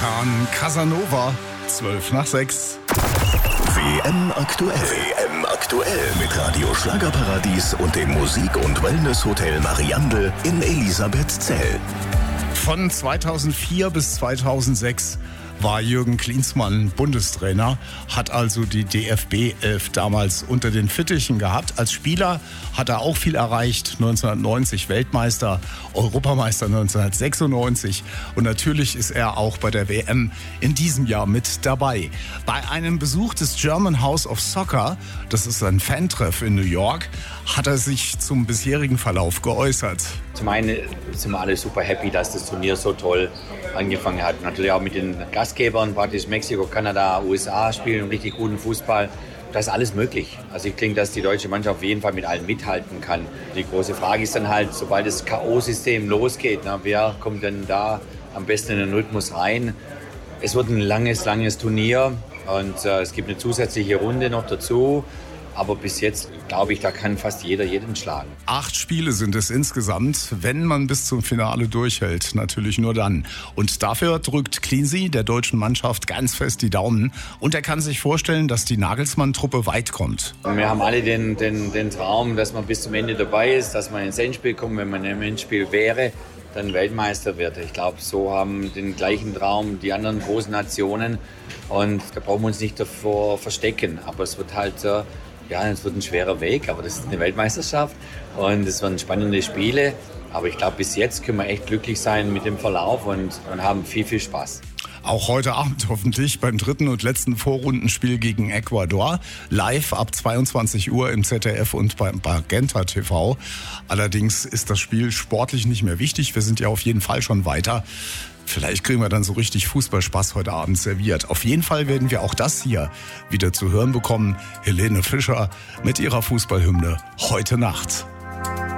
Khan Casanova, 5:12. WM aktuell. WM aktuell mit Radio Schlagerparadies und dem Musik- und Wellness-Hotel Mariandel in Elisabethzell. Von 2004 bis 2006 war Jürgen Klinsmann Bundestrainer, hat also die DFB-11 damals unter den Fittichen gehabt. Als Spieler hat er auch viel erreicht, 1990 Weltmeister, Europameister 1996 und natürlich ist er auch bei der WM in diesem Jahr mit dabei. Bei einem Besuch des German House of Soccer, das ist ein Fantreff in New York, hat er sich zum bisherigen Verlauf geäußert. Zum einen sind wir alle super happy, dass das Turnier so toll angefangen hat. Natürlich auch mit den Gastgebern, praktisch Mexiko, Kanada, USA spielen richtig guten Fußball. Da ist alles möglich. Also ich denke, dass die deutsche Mannschaft auf jeden Fall mit allen mithalten kann. Die große Frage ist dann halt, sobald das K.O.-System losgeht, wer kommt denn da am besten in den Rhythmus rein? Es wird ein langes Turnier und es gibt eine zusätzliche Runde noch dazu. Aber bis jetzt, glaube ich, da kann fast jeder jeden schlagen. 8 Spiele sind es insgesamt, wenn man bis zum Finale durchhält. Natürlich nur dann. Und dafür drückt Cleansey der deutschen Mannschaft ganz fest die Daumen. Und er kann sich vorstellen, dass die Nagelsmann-Truppe weit kommt. Wir haben alle den Traum, dass man bis zum Ende dabei ist, dass man ins Endspiel kommt. Wenn man im Endspiel wäre, dann Weltmeister wird. Ich glaube, so haben den gleichen Traum die anderen großen Nationen. Und da brauchen wir uns nicht davor verstecken. Aber es wird halt... es wird ein schwerer Weg, aber das ist eine Weltmeisterschaft und es werden spannende Spiele. Aber ich glaube, bis jetzt können wir echt glücklich sein mit dem Verlauf und haben viel Spaß. Auch heute Abend hoffentlich beim 3. und letzten Vorrundenspiel gegen Ecuador. Live ab 22 Uhr im ZDF und beim Magenta TV. Allerdings ist das Spiel sportlich nicht mehr wichtig. Wir sind ja auf jeden Fall schon weiter. Vielleicht kriegen wir dann so richtig Fußballspaß heute Abend serviert. Auf jeden Fall werden wir auch das hier wieder zu hören bekommen. Helene Fischer mit ihrer Fußballhymne Heute Nacht.